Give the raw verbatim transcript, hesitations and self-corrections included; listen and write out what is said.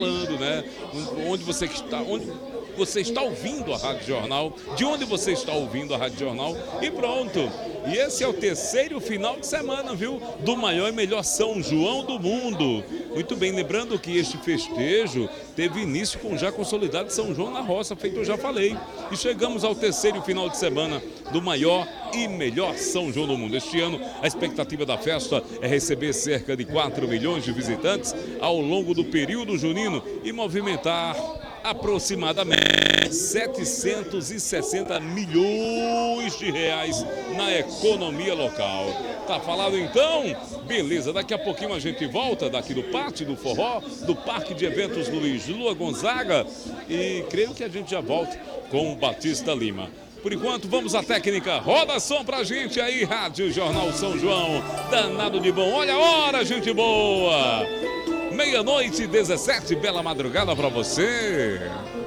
falando, né? Onde você está, onde você está ouvindo a Rádio Jornal, de onde você está ouvindo a Rádio Jornal e pronto. E esse é o terceiro final de semana, viu? Do maior e melhor São João do mundo. Muito bem, lembrando que este festejo teve início com já consolidado São João na Roça, feito eu já falei. E chegamos ao terceiro final de semana do maior e melhor São João do mundo. Este ano, a expectativa da festa é receber cerca de quatro milhões de visitantes ao longo do período junino e movimentar aproximadamente setecentos e sessenta milhões de reais na economia local. Tá falado então? Beleza, daqui a pouquinho a gente volta daqui do Pátio do Forró, do Parque de Eventos Luiz Lua Gonzaga, e creio que a gente já volta com o Batista Lima. Por enquanto, vamos à técnica. Roda som pra gente aí, Rádio Jornal São João. Danado de bom. Olha a hora, gente boa. Meia-noite e dezessete, bela madrugada pra você.